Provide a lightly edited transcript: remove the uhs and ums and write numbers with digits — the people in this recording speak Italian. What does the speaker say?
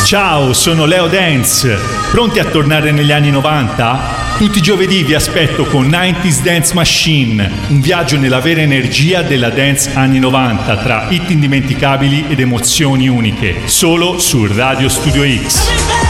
Ciao, sono Leo Dance. Pronti a tornare negli anni 90? Tutti i giovedì vi aspetto con 90s Dance Machine, un viaggio nella vera energia della dance anni 90 tra hit indimenticabili ed emozioni uniche, solo su Radio Studio X.